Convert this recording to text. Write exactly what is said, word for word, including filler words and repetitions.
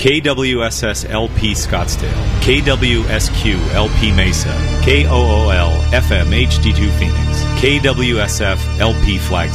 K W S S L P Scottsdale, K W S Q L P Mesa, K O O L F M H D two Phoenix, K W S F L P Flagstaff.